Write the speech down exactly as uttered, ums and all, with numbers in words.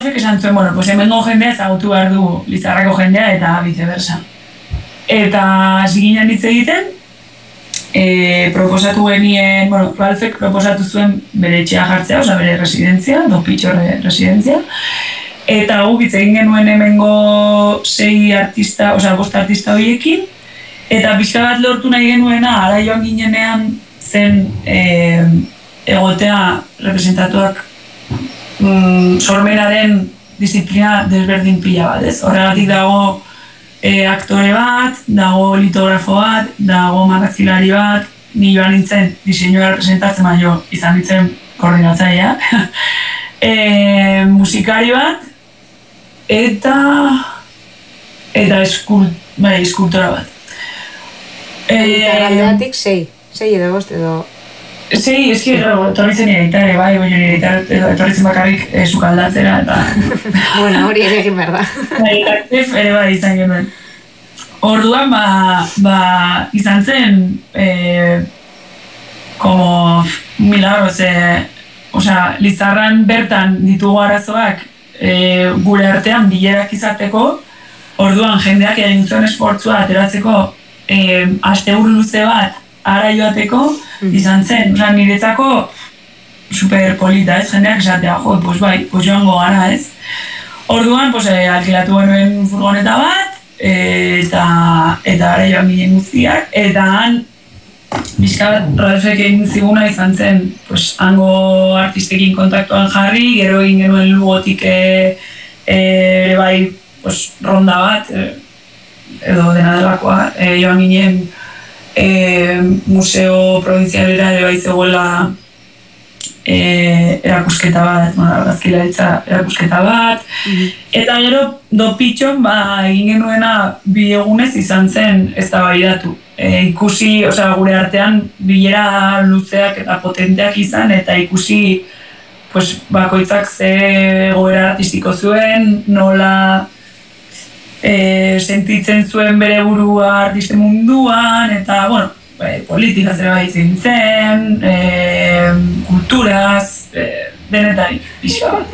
esan zuen, bueno, pues hemengo jendea ezagutu behar du Lizarrako jendea eta viceversa. Eta ziginen hitz egiten, e, proposatu genien, bueno, Ralfek proposatu zuen bere etxea jartzea, oza, bere residentzia, Dopitxorre residentzia, eta guk hitz egin genuen hemengo sei artista, oza, bost artista horiekin, eta pixka bat lortu nahi genuena, ara joan ginenean zen e, egotea representatuak mm, sormenaren disiplina desberdin pila bat, ez? Horregatik dago e, aktore bat, dago litografo bat, dago marrazkilari bat, ni joan nintzen diseinua representatzen baino izan nintzen koordinatzailea, e, musikari bat, eta eta eskult, bai, eskultora bat. Gitarraldeatik sei, sei edo bost edo... Sei, eski, etorri zen nire gitare, bai, baina nire gitare etorri zen bakarrik e, sukaldatzera, eta... Bueno, hori ere egin behar da. Bai, aktef ere bai izan genuen. Orduan, ba, ba izan zen, e, como milagro, ze, osea, Lizarran bertan ditugu arazoak e, gure artean bilerak izateko, orduan jendeak egin zuen esfortzua ateratzeko e, asteburu luze bat ara joateko, izan zen, oza, niretzako super polita, ez, jendeak esatea, jo, pues bai, pues joango gara, ez. Orduan, pues, eh, alkilatu genuen furgoneta bat, eh, eta eta ara joan ginen guztiak, eta han, bizka bat, Ralfek egin ziguna izan zen, pues, hango artistekin kontaktuan jarri, gero egin genuen Lugotik ere e, bai, pues, ronda bat, e, edo dena delakoa, e, joan ginen, E, museo provinzialera ere bai zegoela e, erakusketa bat, bueno, argazkilaritza erakusketa bat, mm-hmm. Eta gero Dopitxon ba, egin genuena bi egunez izan zen eztabaidatu. E, ikusi, osea, gure artean bilera luzeak eta potenteak izan, eta ikusi pues, bakoitzak ze goera artistiko zuen, nola E, sentitzen zuen bere burua artiste munduan, eta, bueno, e, politika zera bai zintzen, e, kulturaz, e, denetarik, pixka bat.